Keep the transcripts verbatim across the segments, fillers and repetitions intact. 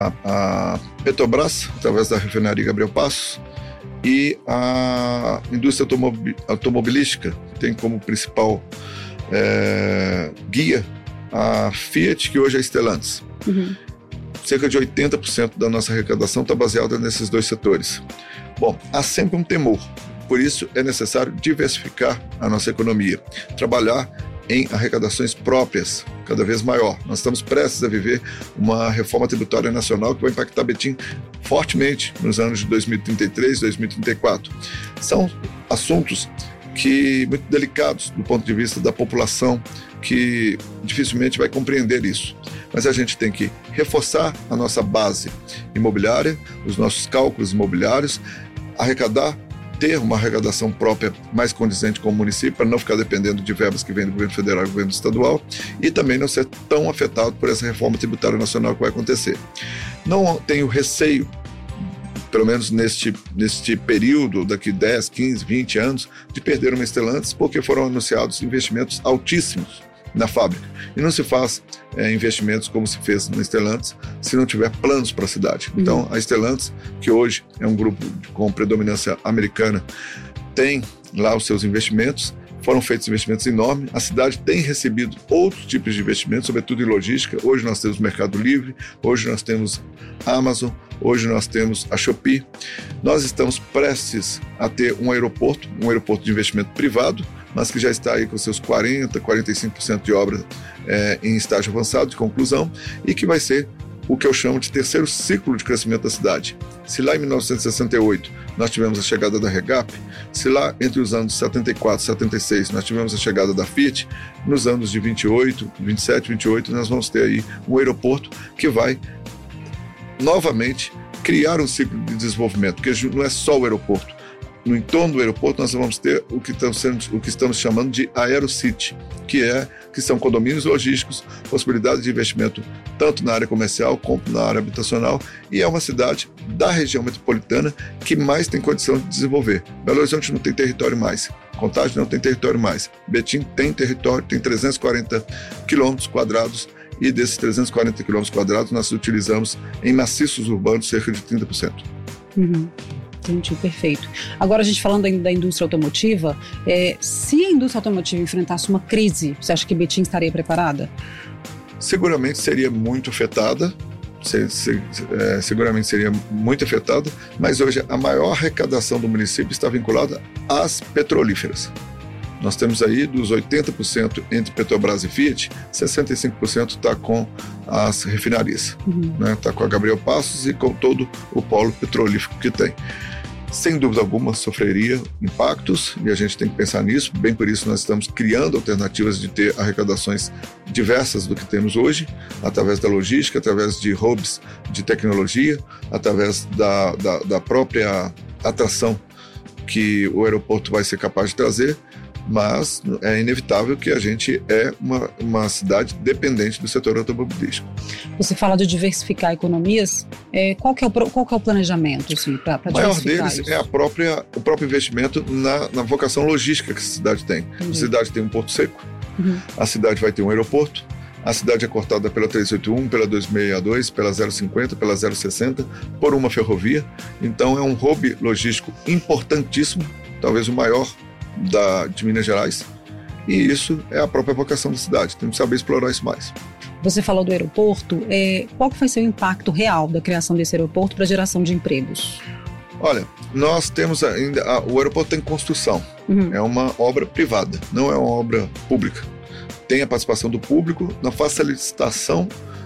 a Petrobras, através da refinaria Gabriel Passos, e a indústria automobil, automobilística, que tem como principal é, guia a Fiat, que hoje é Stellantis. Uhum. Cerca de oitenta por cento da nossa arrecadação está baseada nesses dois setores. Bom, há sempre um temor, por isso é necessário diversificar a nossa economia, trabalhar em arrecadações próprias, cada vez maior. Nós estamos prestes a viver uma reforma tributária nacional que vai impactar Betim fortemente nos anos de dois mil e trinta e três, dois mil e trinta e quatro. São assuntos que muito delicados do ponto de vista da população, que dificilmente vai compreender isso. Mas a gente tem que reforçar a nossa base imobiliária, os nossos cálculos imobiliários, arrecadar, ter uma arrecadação própria mais condizente com o município, para não ficar dependendo de verbas que vêm do governo federal e do governo estadual, e também não ser tão afetado por essa reforma tributária nacional que vai acontecer. Não tenho receio, pelo menos neste, neste período, daqui dez, quinze, vinte anos, de perder uma Stellantis, porque foram anunciados investimentos altíssimos na fábrica. E não se faz é, investimentos como se fez na Stellantis se não tiver planos para a cidade. Uhum. Então, a Stellantis, que hoje é um grupo com predominância americana, tem lá os seus investimentos, foram feitos investimentos enormes, a cidade tem recebido outros tipos de investimentos, sobretudo em logística. Hoje nós temos Mercado Livre, hoje nós temos Amazon, hoje nós temos a Shopee. Nós estamos prestes a ter um aeroporto, um aeroporto de investimento privado, mas que já está aí com seus quarenta, quarenta e cinco por cento de obra é, em estágio avançado de conclusão, e que vai ser o que eu chamo de terceiro ciclo de crescimento da cidade. Se lá em mil novecentos e sessenta e oito nós tivemos a chegada da Regap, se lá entre os anos setenta e quatro e setenta e seis nós tivemos a chegada da Fiat, nos anos de vinte e oito, vinte e sete, vinte e oito nós vamos ter aí um aeroporto que vai novamente criar um ciclo de desenvolvimento, porque não é só o aeroporto. No entorno do aeroporto nós vamos ter o que estamos, sendo, o que estamos chamando de AeroCity, que, é, que são condomínios logísticos, possibilidade de investimento tanto na área comercial como na área habitacional, e é uma cidade da região metropolitana que mais tem condição de desenvolver. Belo Horizonte não tem território mais, Contagem não tem território mais, Betim tem território, tem trezentos e quarenta quilômetros quadrados, e desses trezentos e quarenta quilômetros quadrados nós utilizamos em maciços urbanos cerca de trinta por cento. Uhum. Entendi, perfeito. Agora, a gente falando ainda da indústria automotiva, é, se a indústria automotiva enfrentasse uma crise, você acha que Betim estaria preparada? Seguramente seria muito afetada, se, se, é, seguramente seria muito afetada, mas hoje a maior arrecadação do município está vinculada às petrolíferas. Nós temos aí dos oitenta por cento entre Petrobras e Fiat, sessenta e cinco por cento está com as refinarias, uhum. né? Está com a Gabriel Passos e com todo o polo petrolífero que tem. Sem dúvida alguma sofreria impactos, e a gente tem que pensar nisso, bem por isso nós estamos criando alternativas de ter arrecadações diversas do que temos hoje, através da logística, através de hubs de tecnologia, através da, da, da própria atração que o aeroporto vai ser capaz de trazer, mas é inevitável que a gente é uma, uma cidade dependente do setor automobilístico. Você fala de diversificar economias, é, qual, que é o, qual que é o planejamento assim, para diversificar? O maior deles isso? é a própria, o próprio investimento na, na vocação logística que a cidade tem. Uhum. A cidade tem um porto seco, uhum. a cidade vai ter um aeroporto, a cidade é cortada pela trezentos e oitenta e um, pela duzentos e sessenta e dois, pela zero cinquenta, pela zero sessenta, por uma ferrovia. Então é um hub logístico importantíssimo, talvez o maior Da, de Minas Gerais, e isso é a própria vocação da cidade, temos que saber explorar isso mais. Você falou do aeroporto, é, qual que vai ser o impacto real da criação desse aeroporto para a geração de empregos? Olha, nós temos ainda, a, o aeroporto tem construção, uhum. é uma obra privada, não é uma obra pública. Tem a participação do público na facilitação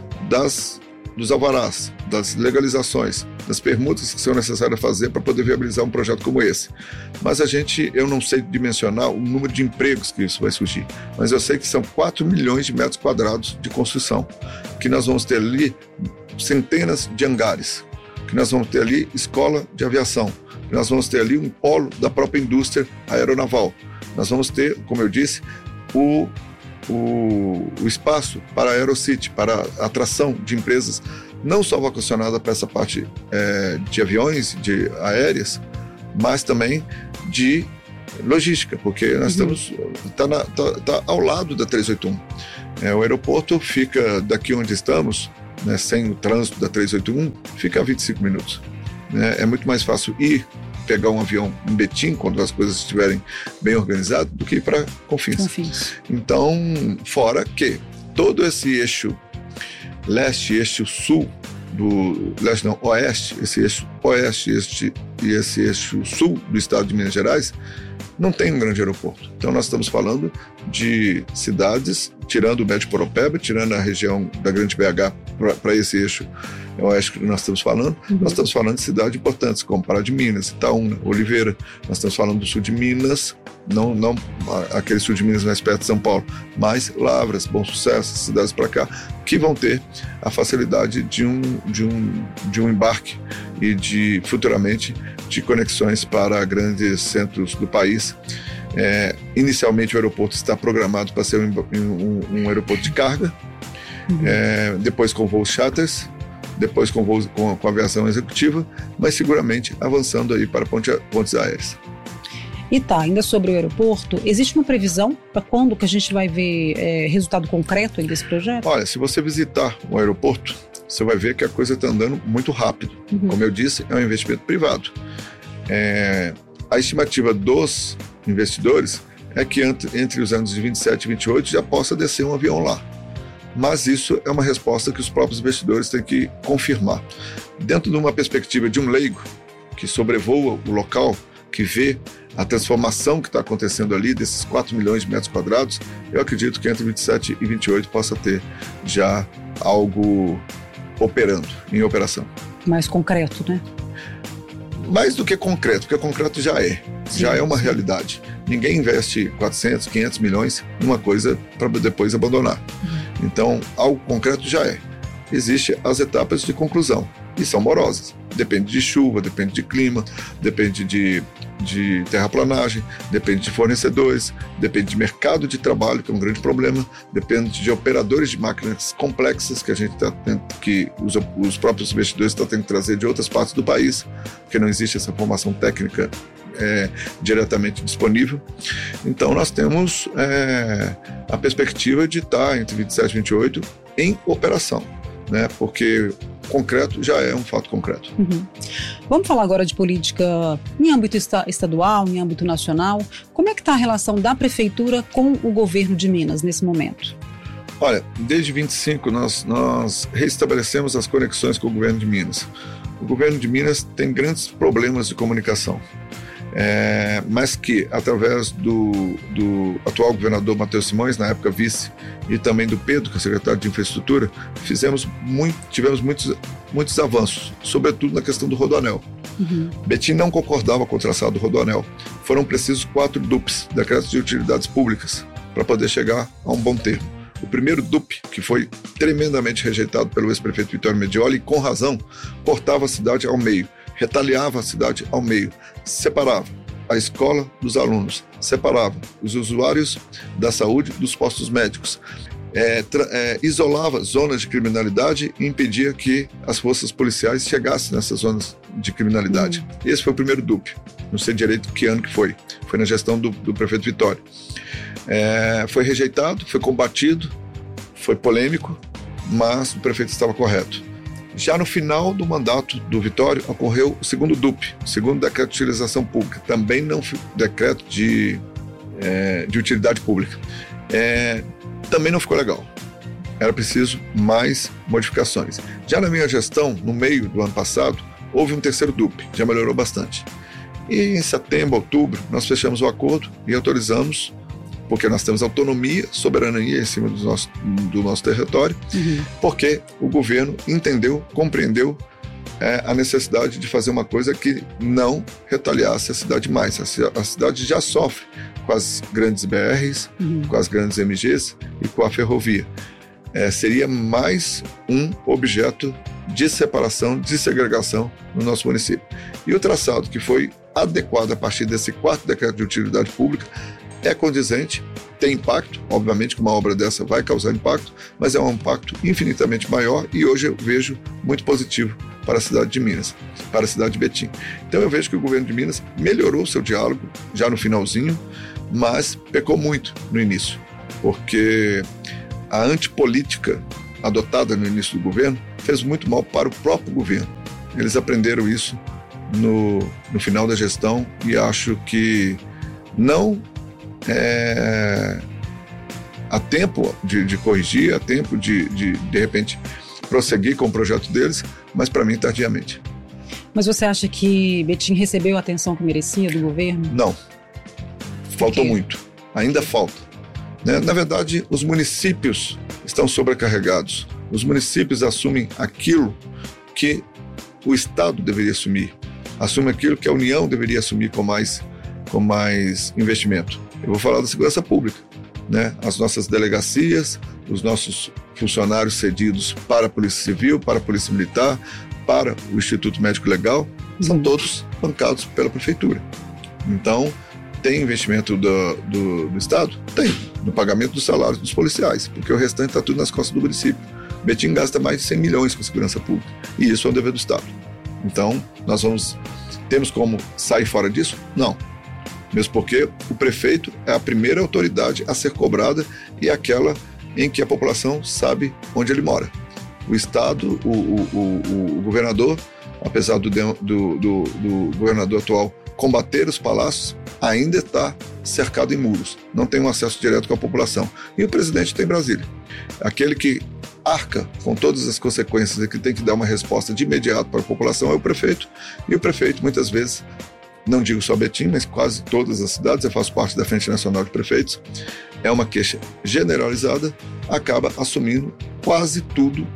das, dos alvarás, das legalizações, das permutas que são necessárias fazer para poder viabilizar um projeto como esse. Mas a gente, eu não sei dimensionar o número de empregos que isso vai surgir, mas eu sei que são quatro milhões de metros quadrados de construção, que nós vamos ter ali centenas de hangares, que nós vamos ter ali escola de aviação, que nós vamos ter ali um polo da própria indústria aeronaval. Nós vamos ter, como eu disse, o O, o espaço para a AeroCity, para a atração de empresas não só vocacionada para essa parte é, de aviões, de aéreas, mas também de logística, porque nós uhum. estamos tá, na, tá, tá ao lado da trezentos e oitenta e um. É, o aeroporto fica daqui onde estamos né, sem o trânsito da trezentos e oitenta e um, fica a vinte e cinco minutos. Né? É muito mais fácil ir pegar um avião em Betim, quando as coisas estiverem bem organizadas, do que ir para Confins. Confins. Então, fora que todo esse eixo leste, eixo sul, do leste não, oeste, esse eixo oeste este, e esse eixo sul do estado de Minas Gerais, não tem um grande aeroporto. Então nós estamos falando de cidades, tirando o Médio Poropeba, tirando a região da Grande B H para esse eixo oeste que nós estamos falando, uhum. nós estamos falando de cidades importantes, como Pará de Minas, Itaúna, Oliveira, nós estamos falando do sul de Minas, não, não aquele sul de Minas mais perto de São Paulo, mas Lavras, Bom Sucesso, cidades para cá, que vão ter a facilidade de um, de um, de um embarque e de, futuramente, de conexões para grandes centros do país. É, inicialmente o aeroporto está programado para ser um, um, um aeroporto de carga, uhum. é, depois com voos charters, depois com, voos, com, com aviação executiva, mas seguramente avançando aí para ponte, pontes aéreas. E tá, ainda sobre o aeroporto, existe uma previsão para quando que a gente vai ver é, resultado concreto aí desse projeto? Olha, se você visitar o aeroporto, você vai ver que a coisa está andando muito rápido. Uhum. Como eu disse, é um investimento privado. É, a estimativa dos investidores é que entre, entre os anos de vinte e sete e vinte e oito já possa descer um avião lá. Mas isso é uma resposta que os próprios investidores têm que confirmar. Dentro de uma perspectiva de um leigo que sobrevoa o local, que vê a transformação que está acontecendo ali, desses quatro milhões de metros quadrados, eu acredito que entre vinte e sete e vinte e oito possa ter já algo operando, em operação. Mais concreto, né? Mais do que concreto, porque concreto já é, sim, já é uma sim. realidade. Ninguém investe quatrocentos, quinhentos milhões numa coisa para depois abandonar. Uhum. Então, algo concreto já é. Existem as etapas de conclusão, e são morosas. Depende de chuva, depende de clima, depende de, de terraplanagem, depende de fornecedores, depende de mercado de trabalho, que é um grande problema, depende de operadores de máquinas complexas que a gente tá tendo, que os, os próprios investidores estão tendo que trazer de outras partes do país, porque não existe essa formação técnica é, diretamente disponível. Então nós temos é, a perspectiva de estar entre vinte e sete e vinte e oito em operação, né? Porque concreto já é um fato concreto. Uhum. Vamos falar agora de política em âmbito esta- estadual, em âmbito nacional. Como é que está a relação da prefeitura com o governo de Minas nesse momento? Olha, desde vinte e cinco nós, nós restabelecemos as conexões com o governo de Minas. O governo de Minas tem grandes problemas de comunicação, é, mas que através do, do atual governador Matheus Simões, na época vice, e também do Pedro, que é secretário de Infraestrutura, fizemos muito, tivemos muitos, muitos avanços, sobretudo na questão do Rodoanel. Uhum. Betim não concordava com o traçado do Rodoanel. Foram precisos quatro D U Ps, decretos de utilidades públicas, para poder chegar a um bom termo. O primeiro D U P, que foi tremendamente rejeitado pelo ex-prefeito Vitório Medioli, com razão, cortava a cidade ao meio, retaliava a cidade ao meio, separava a escola dos alunos, separava os usuários da saúde dos postos médicos, é, tra- é, isolava zonas de criminalidade e impedia que as forças policiais chegassem nessas zonas de criminalidade. Uhum. Esse foi o primeiro D U P. Não sei direito que ano que foi. Foi na gestão do, do prefeito Vitório. É, foi rejeitado, foi combatido, foi polêmico, mas o prefeito estava correto. Já no final do mandato do Vitório, ocorreu o segundo D U P, o segundo decreto de utilização pública, também não decreto de, é, de utilidade pública. É, também não ficou legal. Era preciso mais modificações. Já na minha gestão, no meio do ano passado, houve um terceiro D U P, já melhorou bastante. E em setembro, outubro, nós fechamos o acordo e autorizamos, porque nós temos autonomia, soberania em cima do nosso, do nosso território, uhum. porque o governo entendeu, compreendeu é, a necessidade de fazer uma coisa que não retaliasse a cidade mais. A, a cidade já sofre com as grandes B Rs, uhum. com as grandes M Gs e com a ferrovia. É, seria mais um objeto de separação, de segregação no nosso município. E o traçado que foi adequado a partir desse quarto decreto de utilidade pública é condizente, tem impacto, obviamente que uma obra dessa vai causar impacto, mas é um impacto infinitamente maior e hoje eu vejo muito positivo para a cidade de Minas, para a cidade de Betim. Então eu vejo que o governo de Minas melhorou o seu diálogo já no finalzinho, mas pecou muito no início, porque a antipolítica, adotada no início do governo fez muito mal para o próprio governo. Eles aprenderam isso no, no final da gestão e acho que não é, há tempo de, de corrigir, há tempo de, de, de repente, prosseguir com o projeto deles, mas para mim tardiamente. Mas você acha que Betim recebeu a atenção que merecia do governo? Não. Faltou muito. Ainda falta. Né? Na verdade, os municípios estão sobrecarregados. Os municípios assumem aquilo que o Estado deveria assumir. Assume aquilo que a União deveria assumir com mais, com mais investimento. Eu vou falar da segurança pública. Né? As nossas delegacias, os nossos funcionários cedidos para a Polícia Civil, para a Polícia Militar, para o Instituto Médico Legal, são todos bancados pela Prefeitura. Então, tem investimento do, do, do Estado? Tem, no pagamento dos salários dos policiais, porque o restante está tudo nas costas do município. Betim gasta mais de cem milhões com segurança pública, e isso é um dever do Estado. Então, nós vamos, temos como sair fora disso? Não. Mesmo porque o prefeito é a primeira autoridade a ser cobrada e é aquela em que a população sabe onde ele mora. O Estado, o, o, o, o governador, apesar do, do, do, do governador atual combater os palácios, ainda está cercado em muros, não tem um acesso direto com a população. E o presidente tem Brasília. Aquele que arca com todas as consequências e que tem que dar uma resposta de imediato para a população é o prefeito. E o prefeito, muitas vezes, não digo só Betim, mas quase todas as cidades, eu faço parte da Frente Nacional de Prefeitos, é uma queixa generalizada, acaba assumindo quase tudo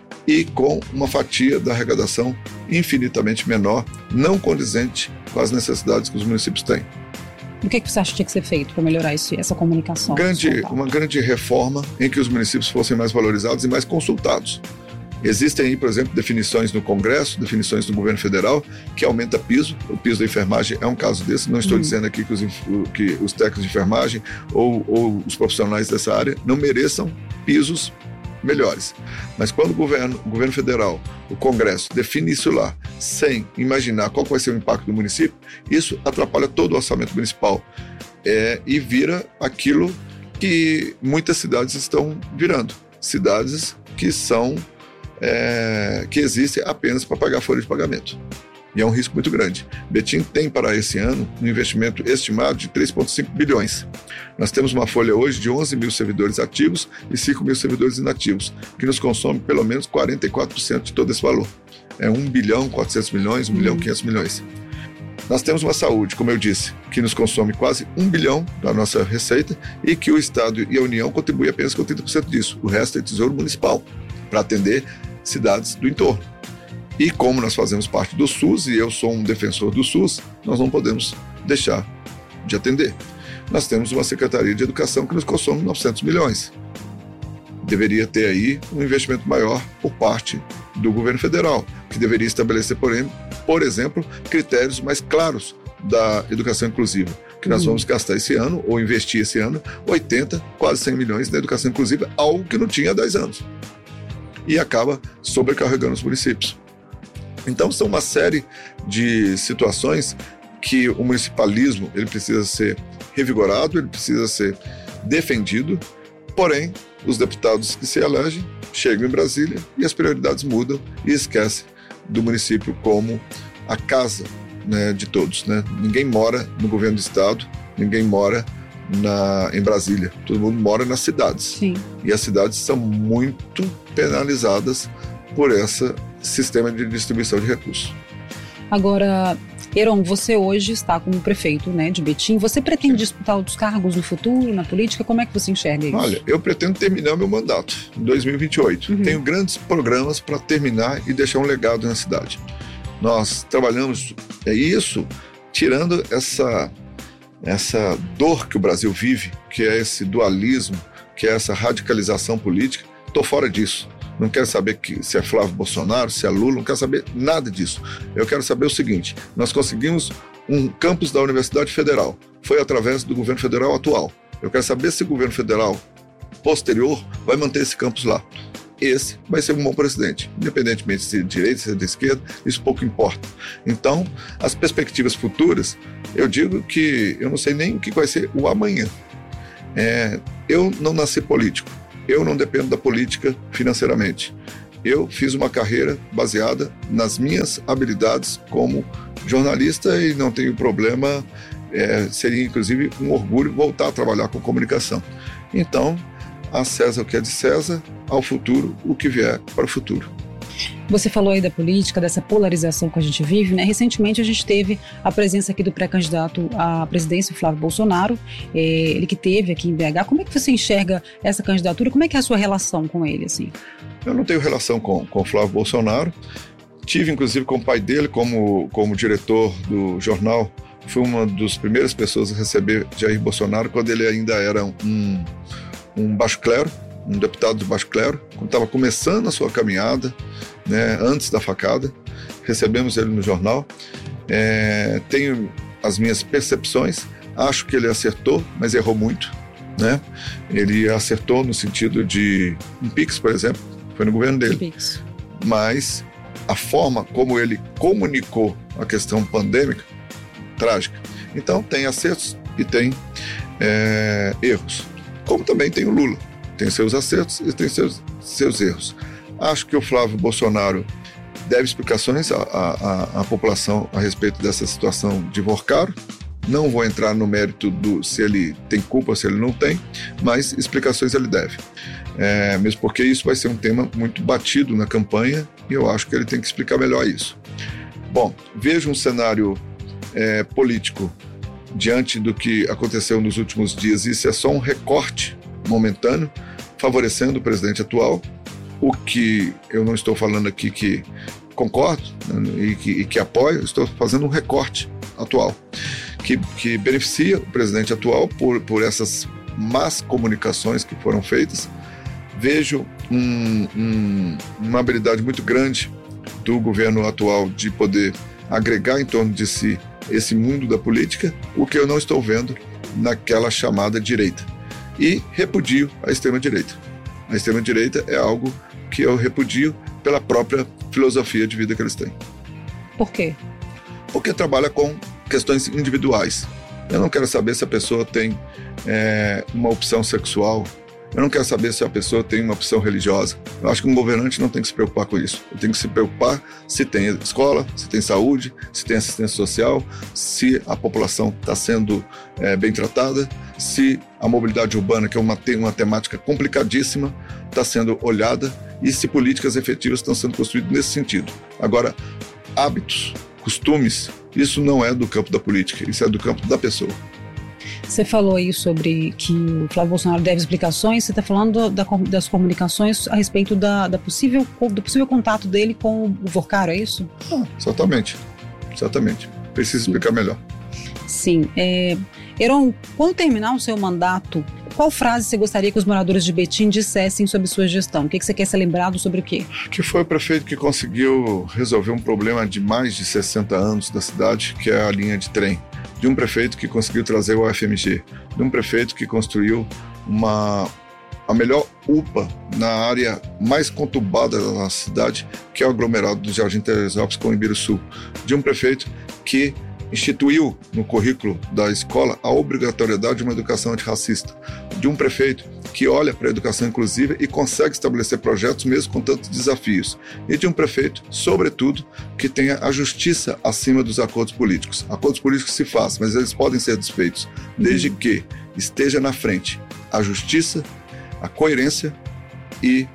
e com uma fatia da arrecadação infinitamente menor, não condizente com as necessidades que os municípios têm. O que, é que você acha que tinha que ser feito para melhorar isso, essa comunicação? Grande, uma grande reforma em que os municípios fossem mais valorizados e mais consultados. Existem aí, por exemplo, definições no Congresso, definições no governo federal, que aumenta piso. O piso da enfermagem é um caso desse. Não estou hum. dizendo aqui que os, que os técnicos de enfermagem ou, ou os profissionais dessa área não mereçam pisos melhores. Mas quando o governo, o governo federal, o Congresso, define isso lá, sem imaginar qual vai ser o impacto do município, isso atrapalha todo o orçamento municipal é, e vira aquilo que muitas cidades estão virando. Cidades que são, é, que existem apenas para pagar folha de pagamento. E é um risco muito grande. Betim tem para esse ano um investimento estimado de três vírgula cinco bilhões. Nós temos uma folha hoje de onze mil servidores ativos e cinco mil servidores inativos, que nos consome pelo menos quarenta e quatro por cento de todo esse valor. É um bilhão e quatrocentos milhões, um bilhão e quinhentos milhões. Nós temos uma saúde, como eu disse, que nos consome quase um bilhão da nossa receita e que o Estado e a União contribuem apenas com trinta por cento disso. O resto é tesouro municipal, para atender cidades do entorno. E como nós fazemos parte do SUS, e eu sou um defensor do SUS, nós não podemos deixar de atender. Nós temos uma Secretaria de Educação que nos consome novecentos milhões. Deveria ter aí um investimento maior por parte do governo federal, que deveria estabelecer, porém, por exemplo, critérios mais claros da educação inclusiva, que nós vamos gastar esse ano, ou investir esse ano, oitenta, quase cem milhões na educação inclusiva, algo que não tinha há dez anos. E acaba sobrecarregando os municípios. Então, são uma série de situações que o municipalismo ele precisa ser revigorado, ele precisa ser defendido, porém, os deputados que se elegem chegam em Brasília e as prioridades mudam e esquecem do município como a casa, né, de todos. Né? Ninguém mora no governo do estado, ninguém mora na, em Brasília, todo mundo mora nas cidades. Sim. E as cidades são muito penalizadas por esse sistema de distribuição de recursos. Agora, Heron, você hoje está como prefeito, né, de Betim. Você pretende disputar outros cargos no futuro, na política? Como é que você enxerga isso? Olha, eu pretendo terminar meu mandato em dois mil e vinte e oito. Uhum. Tenho grandes programas para terminar e deixar um legado na cidade. Nós trabalhamos é isso, tirando essa, essa dor que o Brasil vive, que é esse dualismo, que é essa radicalização política. Estou fora disso. Não quero saber que, se é Flávio Bolsonaro, se é Lula, não quero saber nada disso. Eu quero saber o seguinte, nós conseguimos um campus da Universidade Federal, foi através do governo federal atual. Eu quero saber se o governo federal posterior vai manter esse campus lá. Esse vai ser um bom presidente, independentemente se é de direita, se é de esquerda, isso pouco importa. Então, as perspectivas futuras, eu digo que eu não sei nem o que vai ser o amanhã. É, eu não nasci político. eu não dependo da política financeiramente. Eu fiz uma carreira baseada nas minhas habilidades como jornalista e não tenho problema, é, seria inclusive um orgulho voltar a trabalhar com comunicação. Então, a César o que é de César, ao futuro o que vier para o futuro. Você falou aí da política, dessa polarização que a gente vive, né? Recentemente a gente teve a presença aqui do pré-candidato à presidência, Flávio Bolsonaro, é, ele que teve aqui em B H. Como é que você enxerga essa candidatura? Como é que é a sua relação com ele, assim? Eu não tenho relação com, com o Flávio Bolsonaro. Tive, inclusive, com o pai dele como, como diretor do jornal. Fui uma das primeiras pessoas a receber Jair Bolsonaro quando ele ainda era um, um baixo clero, um deputado de baixo clero, quando estava começando a sua caminhada, né, antes da facada. Recebemos ele no jornal. É, tenho as minhas percepções, acho que ele acertou, mas errou muito, né? Ele acertou no sentido de um Pix, por exemplo, foi no governo dele. Pix. Mas a forma como ele comunicou a questão pandêmica, trágica. Então tem acertos e tem é, erros. Como também tem o Lula. Tem seus acertos e tem seus, seus erros. Acho que o Flávio Bolsonaro deve explicações à, à, à população a respeito dessa situação de Vorcaro. Não vou entrar no mérito do se ele tem culpa ou se ele não tem, mas explicações ele deve. É, mesmo porque isso vai ser um tema muito batido na campanha e eu acho que ele tem que explicar melhor isso. Bom, vejo um cenário é, político diante do que aconteceu nos últimos dias. Isso é só um recorte momentâneo, favorecendo o presidente atual, o que eu não estou falando aqui que concordo, né, e, que, e que apoio, estou fazendo um recorte atual, que, que beneficia o presidente atual por, por essas más comunicações que foram feitas. Vejo um, um, uma habilidade muito grande do governo atual de poder agregar em torno de si esse mundo da política, o que eu não estou vendo naquela chamada direita. E repudio a extrema-direita. A extrema-direita é algo que eu repudio pela própria filosofia de vida que eles têm. Por quê? Porque trabalha com questões individuais. Eu não quero saber se a pessoa tem é, uma opção sexual. Eu não quero saber se a pessoa tem uma opção religiosa. Eu acho que um governante não tem que se preocupar com isso. Ele tem que se preocupar se tem escola, se tem saúde, se tem assistência social, se a população está sendo é, bem tratada, se a mobilidade urbana, que é uma, uma temática complicadíssima, está sendo olhada e se políticas efetivas estão sendo construídas nesse sentido. Agora, hábitos, costumes, isso não é do campo da política, isso é do campo da pessoa. Você falou aí sobre que o Flávio Bolsonaro deve explicações, você está falando da, das comunicações a respeito da, da possível, do possível contato dele com o Vorcaro, é isso? Ah, exatamente, exatamente. Preciso explicar melhor. Sim. É, Heron, quando terminar o seu mandato, qual frase você gostaria que os moradores de Betim dissessem sobre sua gestão? O que você quer ser lembrado sobre o quê? Que foi o prefeito que conseguiu resolver um problema de mais de sessenta anos da cidade, que é a linha de trem. De um prefeito que conseguiu trazer o U F M G, de um prefeito que construiu uma, a melhor U P A na área mais conturbada da nossa cidade, que é o aglomerado do Jardim Teresópolis com o Ibiruçu, de um prefeito que instituiu no currículo da escola a obrigatoriedade de uma educação antirracista, de um prefeito que olha para a educação inclusiva e consegue estabelecer projetos mesmo com tantos desafios, e de um prefeito, sobretudo, que tenha a justiça acima dos acordos políticos. Acordos políticos se fazem, mas eles podem ser desfeitos, desde que esteja na frente a justiça, a coerência e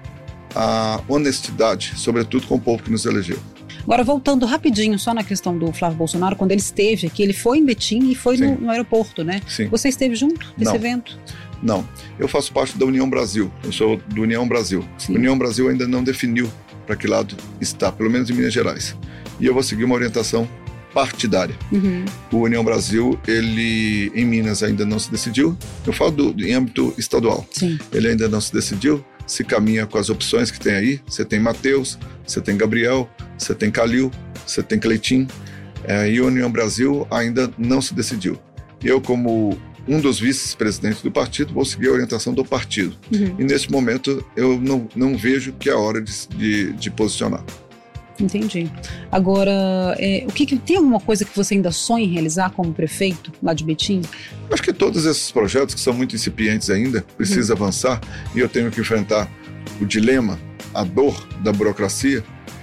a honestidade, sobretudo com o povo que nos elegeu. Agora, voltando rapidinho só na questão do Flávio Bolsonaro, quando ele esteve aqui, ele foi em Betim e foi no, no aeroporto, né? Sim. Você esteve junto nesse Não. evento? Não, eu faço parte da União Brasil, eu sou do União Brasil. Sim. A União Brasil ainda não definiu para que lado está, pelo menos em Minas Gerais. E eu vou seguir uma orientação partidária. Uhum. O União Brasil, ele em Minas ainda não se decidiu, eu falo do, do, em âmbito estadual. Sim. Ele ainda não se decidiu, se caminha com as opções que tem aí. Você tem Matheus, você tem Gabriel, você tem Calil, você tem Cleitinho, é, e a União Brasil ainda não se decidiu. Eu, como um dos vice-presidentes do partido, vou seguir a orientação do partido. Uhum. E nesse momento eu não, não vejo que é a hora de, de, de posicionar. Entendi. Agora, é, o que, que tem alguma coisa que você ainda sonha em realizar como prefeito lá de Betim? Acho que todos esses projetos que são muito incipientes ainda precisam uhum. avançar, e eu tenho que enfrentar o dilema, a dor da burocracia.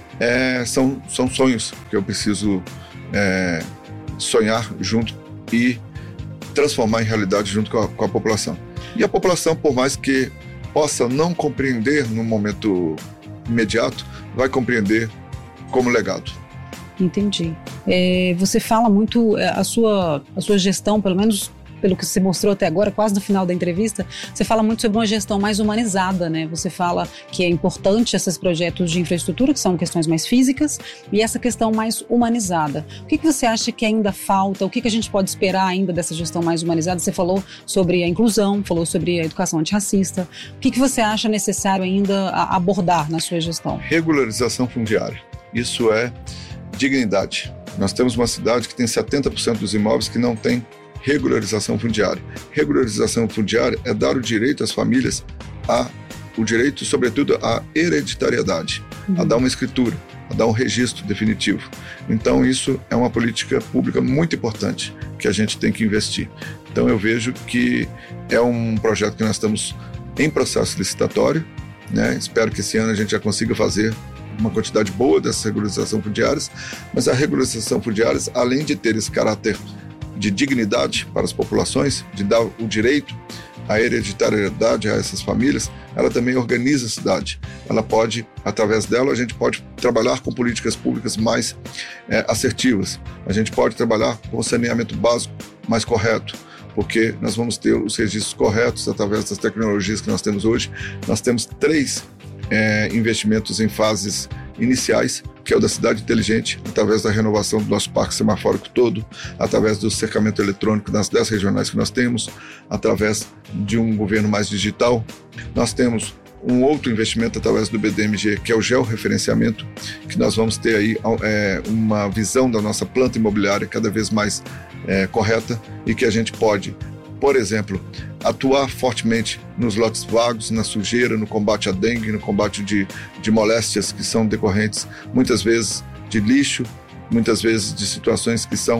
É, são, são sonhos que eu preciso é, sonhar junto e transformar em realidade junto com a, com a população. E a população, por mais que possa não compreender no momento imediato, vai compreender como legado. Entendi. É, você fala muito, a sua, a sua gestão, pelo menos pelo que você mostrou até agora, quase no final da entrevista, você fala muito sobre uma gestão mais humanizada, né? Você fala que é importante esses projetos de infraestrutura, que são questões mais físicas, e essa questão mais humanizada. O que, que você acha que ainda falta? O que, que a gente pode esperar ainda dessa gestão mais humanizada? Você falou sobre a inclusão, falou sobre a educação antirracista. O que, que você acha necessário ainda abordar na sua gestão? Regularização fundiária. Isso é dignidade. Nós temos uma cidade que tem setenta por cento dos imóveis que não tem regularização fundiária. Regularização fundiária é dar o direito às famílias, a, o direito, sobretudo, à hereditariedade, uhum. a dar uma escritura, a dar um registro definitivo. Então, isso é uma política pública muito importante que a gente tem que investir. Então, eu vejo que é um projeto que nós estamos em processo licitatório, né? Espero que esse ano a gente já consiga fazer uma quantidade boa dessas regularizações fundiárias, mas a regularização fundiária, além de ter esse caráter de dignidade para as populações, de dar o direito à hereditariedade a essas famílias, ela também organiza a cidade. Ela pode, através dela, a gente pode trabalhar com políticas públicas mais é, assertivas. A gente pode trabalhar com o saneamento básico mais correto, porque nós vamos ter os registros corretos através das tecnologias que nós temos hoje. Nós temos três é, investimentos em fases iniciais, que é o da cidade inteligente, através da renovação do nosso parque semafórico todo, através do cercamento eletrônico nas dez regionais que nós temos, através de um governo mais digital. Nós temos um outro investimento através do B D M G, que é o georreferenciamento, que nós vamos ter aí é, uma visão da nossa planta imobiliária cada vez mais é, correta, e que a gente pode, por exemplo, atuar fortemente nos lotes vagos, na sujeira, no combate à dengue, no combate de, de moléstias que são decorrentes, muitas vezes, de lixo, muitas vezes de situações que são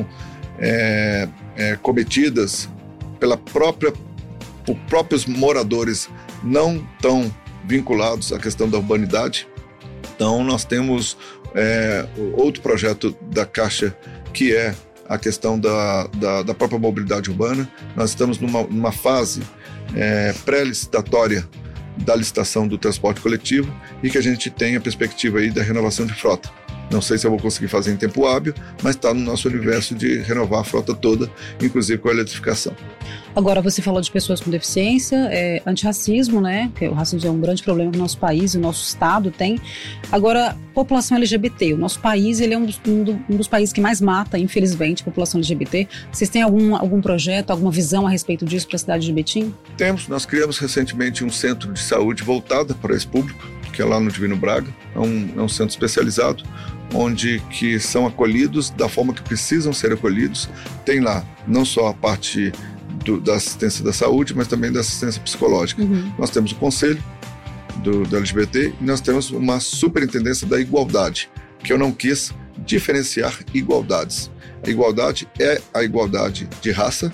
é, é, cometidas pela própria, por próprios moradores não tão vinculados à questão da urbanidade. Então, nós temos é, outro projeto da Caixa, que é a questão da, da, da própria mobilidade urbana. Nós estamos numa, numa fase é, pré-licitatória da licitação do transporte coletivo, e que a gente tem a perspectiva aí da renovação de frota. Não sei se eu vou conseguir fazer em tempo hábil, mas está no nosso universo de renovar a frota toda, inclusive com a eletrificação. Agora, você falou de pessoas com deficiência, é, antirracismo, né? Porque o racismo é um grande problema que o nosso país e o nosso estado tem. Agora, população L G B T. O nosso país, ele é um dos, um, do, um dos países que mais mata, infelizmente, a população L G B T. Vocês têm algum, algum projeto, alguma visão a respeito disso para a cidade de Betim? Temos. Nós criamos recentemente um centro de saúde voltado para esse público, que é lá no Divino Braga. É um, é um centro especializado, onde que são acolhidos da forma que precisam ser acolhidos. Tem lá não só a parte do, da assistência da saúde, mas também da assistência psicológica. Uhum. Nós temos o conselho do, do L G B T, e nós temos uma superintendência da igualdade, que eu não quis diferenciar igualdades. A igualdade é a igualdade de raça,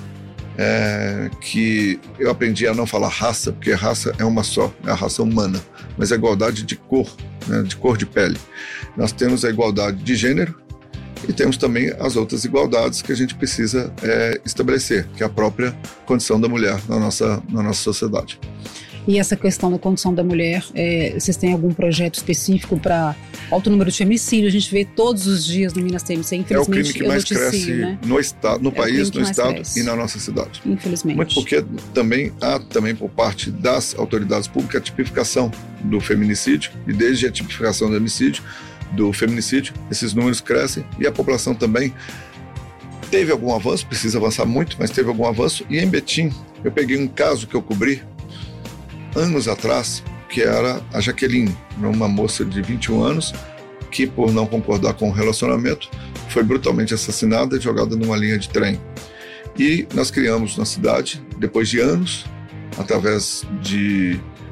é, que eu aprendi a não falar raça, porque raça é uma só, é a raça humana, mas a igualdade de cor, né, de cor de pele. Nós temos a igualdade de gênero e temos também as outras igualdades que a gente precisa é, estabelecer, que é a própria condição da mulher na nossa, na nossa sociedade. E essa questão da condição da mulher, é, vocês têm algum projeto específico para alto número de feminicídio? A gente vê todos os dias no Minas T M C, infelizmente. É o crime que mais cresce, né? no, estado, no é país, no estado cresce. E na nossa cidade. Infelizmente. Muito porque também há, também por parte das autoridades públicas, a tipificação do feminicídio, e desde a tipificação do homicídio, do feminicídio, esses números crescem, e a população também teve algum avanço, precisa avançar muito, mas teve algum avanço. E em Betim, eu peguei um caso que eu cobri anos atrás, que era a Jaqueline, uma moça de vinte e um anos, que por não concordar com o relacionamento, foi brutalmente assassinada e jogada numa linha de trem. E nós criamos na cidade, depois de anos, através de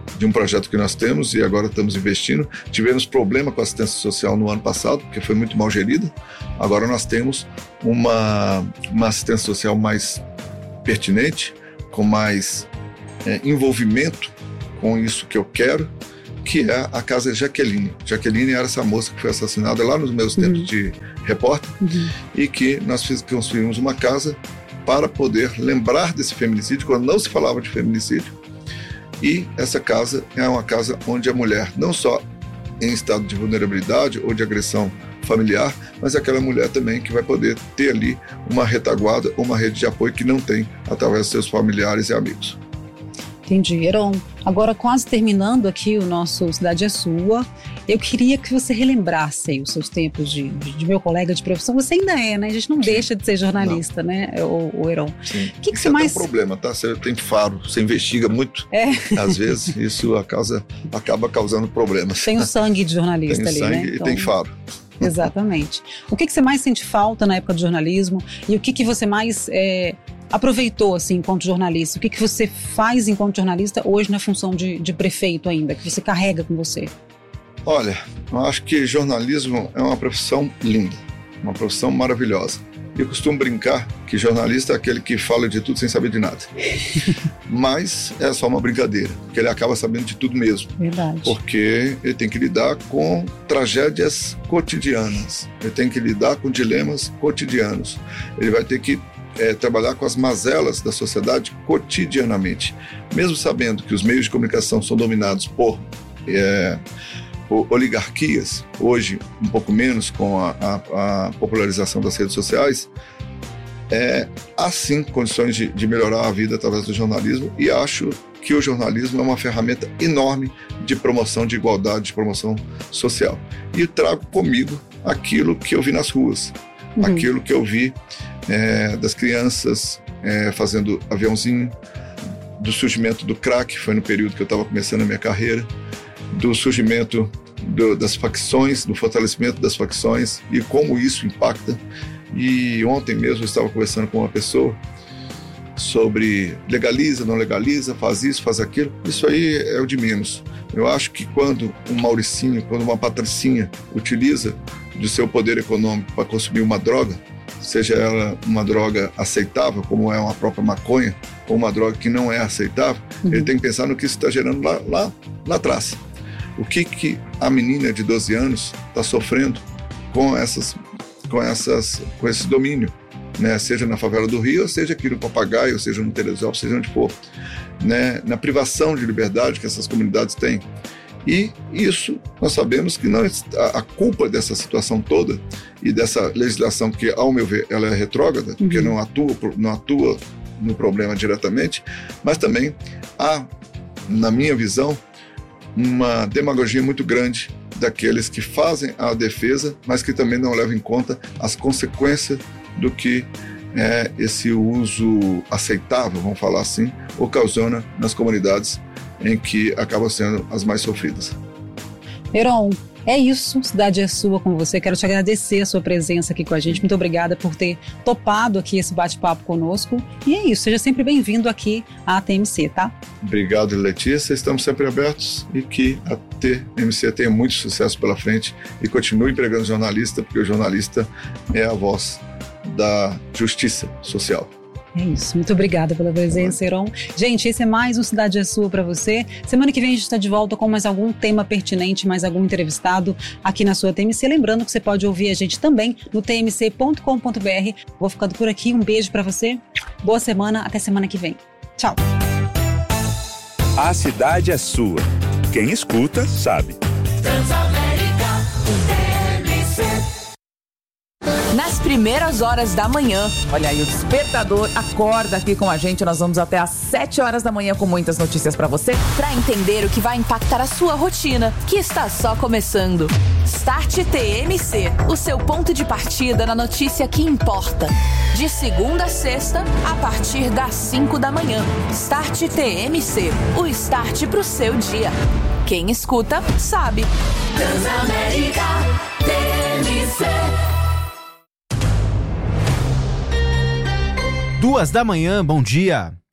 de um projeto que nós temos e agora estamos investindo. Tivemos problema com a assistência social no ano passado, porque foi muito mal gerida. Agora nós temos uma, uma assistência social mais pertinente, com mais é, envolvimento com isso que eu quero, que é a Casa Jaqueline. Jaqueline era essa moça que foi assassinada lá nos meus tempos uhum. de repórter, uhum. e que nós construímos uma casa para poder lembrar desse feminicídio, quando não se falava de feminicídio. E essa casa é uma casa onde a mulher, não só em estado de vulnerabilidade ou de agressão familiar, mas aquela mulher também que vai poder ter ali uma retaguarda ou uma rede de apoio que não tem através dos seus familiares e amigos. Entendi. Heron, agora quase terminando aqui o nosso Cidade é Sua, eu queria que você relembrasse aí os seus tempos de, de, de meu colega de profissão. Você ainda é, né? A gente não Sim. deixa de ser jornalista, não. né, o, o Heron? Sim. O que, que você é mais... Tem um problema, tá? Você tem faro, você investiga muito. É. Às vezes isso a causa, acaba causando problemas. Tem o sangue de jornalista tem ali, sangue né? E então... tem faro. Exatamente. O que, que você mais sente falta na época do jornalismo e o que, que você mais é, aproveitou assim, enquanto jornalista? O que, que você faz enquanto jornalista hoje na função de, de prefeito ainda, que você carrega com você? Olha, eu acho que jornalismo é uma profissão linda, uma profissão maravilhosa. Eu costumo brincar que jornalista é aquele que fala de tudo sem saber de nada. Mas é só uma brincadeira, porque ele acaba sabendo de tudo mesmo. Verdade. Porque ele tem que lidar com tragédias cotidianas, ele tem que lidar com dilemas cotidianos, ele vai ter que é, trabalhar com as mazelas da sociedade cotidianamente. Mesmo sabendo que os meios de comunicação são dominados por... É, oligarquias, hoje um pouco menos com a, a, a popularização das redes sociais, é, há sim condições de, de melhorar a vida através do jornalismo, e acho que o jornalismo é uma ferramenta enorme de promoção de igualdade, de promoção social. E trago comigo aquilo que eu vi nas ruas, uhum. aquilo que eu vi é, das crianças é, fazendo aviãozinho, do surgimento do crack, foi no período que eu estava começando a minha carreira, do surgimento do, das facções, do fortalecimento das facções e como isso impacta. E ontem mesmo eu estava conversando com uma pessoa sobre legaliza, não legaliza, faz isso, faz aquilo. Isso aí é o de menos. Eu acho que quando um Mauricinho, quando uma Patricinha utiliza do seu poder econômico para consumir uma droga, seja ela uma droga aceitável, como é uma própria maconha, ou uma droga que não é aceitável, uhum. ele tem que pensar no que isso está gerando lá, lá, lá atrás. O que, que a menina de doze anos está sofrendo com, essas, com, essas, com esse domínio, né? Seja na favela do Rio, seja aqui no Papagaio, seja no Teresópolis, seja onde for, né? Na privação de liberdade que essas comunidades têm. E isso nós sabemos que não, a, a culpa dessa situação toda e dessa legislação que, ao meu ver, ela é retrógrada, uhum. porque não atua, não atua no problema diretamente, mas também há, na minha visão, uma demagogia muito grande daqueles que fazem a defesa, mas que também não levam em conta as consequências do que é, esse uso aceitável, vamos falar assim, ocasiona nas comunidades em que acabam sendo as mais sofridas. Heron, é isso, Cidade é Sua com você. Quero te agradecer a sua presença aqui com a gente. Muito obrigada por ter topado aqui esse bate-papo conosco. E é isso, seja sempre bem-vindo aqui à T M C, tá? Obrigado, Letícia. Estamos sempre abertos e que a T M C tenha muito sucesso pela frente e continue empregando jornalista, porque o jornalista é a voz da justiça social. É isso, muito obrigada pela presença, Heron. Gente, esse é mais um Cidade é Sua para você. Semana que vem a gente está de volta com mais algum tema pertinente, mais algum entrevistado aqui na sua T M C. Lembrando que você pode ouvir a gente também no t m c ponto com ponto b r. Vou ficando por aqui, um beijo para você. Boa semana, até semana que vem. Tchau. A cidade é sua. Quem escuta, sabe. Transamérica, T M C. Nas primeiras horas da manhã. Olha aí, o despertador acorda aqui com a gente. Nós vamos até às sete horas da manhã com muitas notícias pra você. Pra entender o que vai impactar a sua rotina, que está só começando. Start T M C, o seu ponto de partida na notícia que importa. De segunda a sexta, a partir das cinco da manhã. Start T M C, o start pro seu dia. Quem escuta, sabe. Transamérica, T M C. Duas da manhã, bom dia.